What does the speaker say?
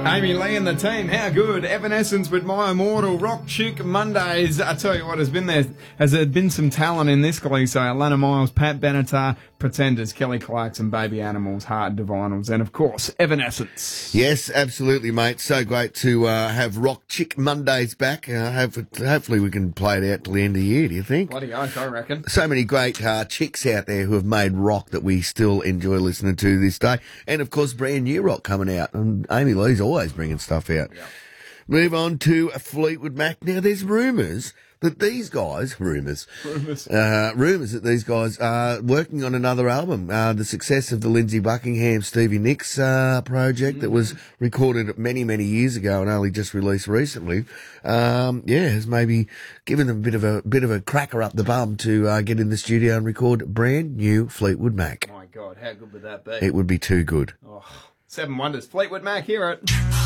Amy Lee and the team, how good. Evanescence with My Immortal, Rock Chick Mondays. I tell you what, has there been some talent in this glee? So Alana Miles, Pat Benatar, Pretenders, Kelly Clarkson, Baby Animals, Hard Divinals, and of course, Evanescence. Yes, absolutely, mate. So great to have Rock Chick Mondays back. Hopefully we can play it out till the end of the year, do you think? Bloody oath, I reckon. So many great chicks out there who have made rock that we still enjoy listening to this day. And, of course, brand new rock coming out. And Amy Lee's always bringing stuff out. Yeah. Move on to Fleetwood Mac. Now, there's rumours that these guys, rumours that these guys are working on another album. The success of the Lindsey Buckingham, Stevie Nicks project that was recorded many, many years ago and only just released recently, has maybe given them a bit of a cracker up the bum to get in the studio and record brand new Fleetwood Mac. My God, how good would that be? It would be too good. Oh, Seven Wonders, Fleetwood Mac, hear it.